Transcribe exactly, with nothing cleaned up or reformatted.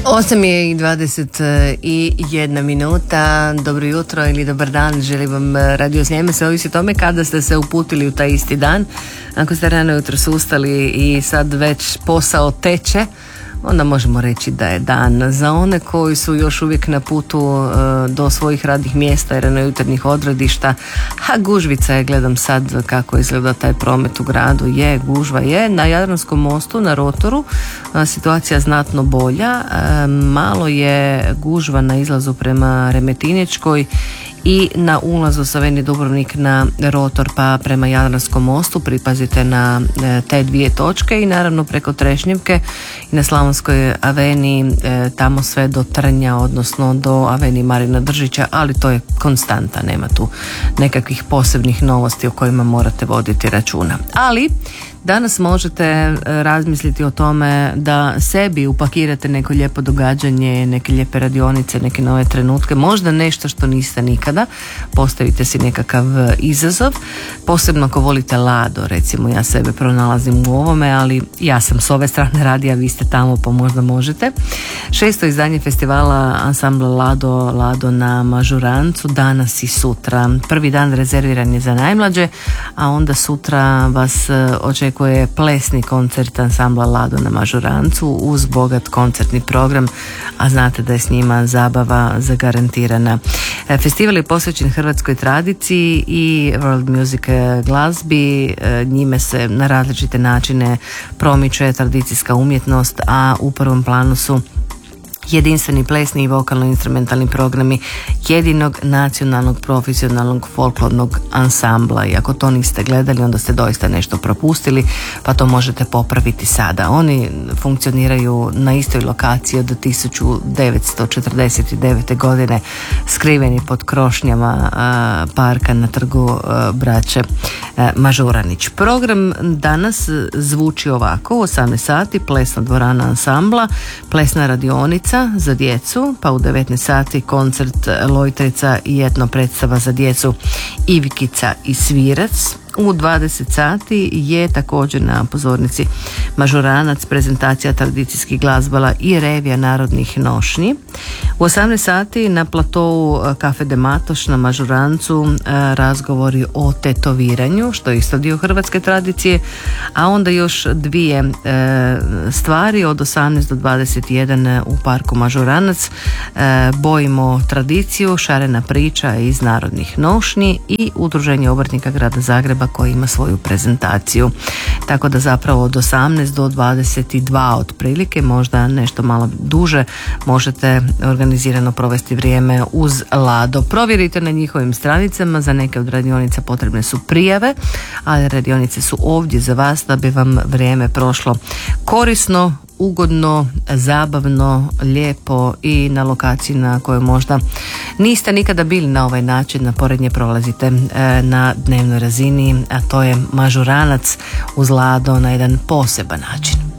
osam je i dvadeset jedna minuta. Dobro jutro ili dobar dan, želim vam Radio Sljeme. Se ovisi o tome kada ste se uputili u taj isti dan. Ako ste rano jutro sustali i sad već posao teče, onda možemo reći da je dan. Za one koji su još uvijek na putu uh, do svojih radnih mjesta i ranojutarnjih odredišta, a gužvica je, gledam sad kako izgleda taj promet u gradu, je, gužva je. Na Jadranskom mostu, na rotoru, uh, situacija znatno bolja. Uh, malo je gužva na izlazu prema Remetinečkoj i na ulazu sa Veni Dubrovnik na rotor pa prema Jadranskom mostu. Pripazite na e, te dvije točke i naravno preko Trešnjevke i na Slavonskoj aveniji e, tamo sve do Trnja, odnosno do avenije Marina Držića, ali to je konstanta, nema tu nekakvih posebnih novosti o kojima morate voditi računa. Ali danas možete razmisliti o tome da sebi upakirate neko lijepo događanje, neke lijepe radionice, neke nove trenutke, možda nešto što niste nikada. Postavite si nekakav izazov, posebno ako volite Lado, recimo ja sebe pronalazim u ovome, ali ja sam s ove strane radija, vi ste tamo pa možda možete. Šesto izdanje festivala ansambla Lado, Lado na Mažurancu, danas i sutra. Prvi dan rezerviran je za najmlađe, a onda sutra vas očekuje koji je plesni koncert ansambla Lado na Mažurancu uz bogat koncertni program, a znate da je s njima zabava zagarantirana. Festival je posvećen hrvatskoj tradiciji i world music glazbi, njime se na različite načine promiče tradicijska umjetnost, a u prvom planu su jedinstveni plesni i vokalno-instrumentalni programi jedinog nacionalnog profesionalnog folklornog ansambla. I ako to niste gledali, onda ste doista nešto propustili, pa to možete popraviti sada. Oni funkcioniraju na istoj lokaciji od tisuću devetsto četrdeset devete. godine, skriveni pod krošnjama a, parka na trgu a, braće a, Mažuranić. Program danas zvuči ovako: u osamnaest sati plesna dvorana ansambla, plesna radionica za djecu, pa u devetnaest sati koncert Lojtrica i etno predstava za djecu Ivkica i Svirac. U dvadeset sati je također na pozornici Mažuranac, prezentacija tradicijskih glazbala i revija narodnih nošnji. U osamnaest sati na platovu Cafe de Matoš na Mažurancu razgovori o tetoviranju, što je isto dio hrvatske tradicije, a onda još dvije stvari od osamnaest do dvadeset jedan u parku Mažuranac. Bojimo tradiciju, šarena priča iz narodnih nošnji i Udruženje obrtnika grada Zagreba koji ima svoju prezentaciju. Tako da zapravo od osamnaest do dvadeset dva otprilike, možda nešto malo duže, možete organizirano provesti vrijeme uz Lado. Provjerite na njihovim stranicama, za neke od radionica potrebne su prijave, ali radionice su ovdje za vas da bi vam vrijeme prošlo korisno, ugodno, zabavno, lijepo i na lokaciji na kojoj možda niste nikada bili na ovaj način, na pored nje prolazite e, na dnevnoj razini, a to je Mažuranac uz Lado na jedan poseban način.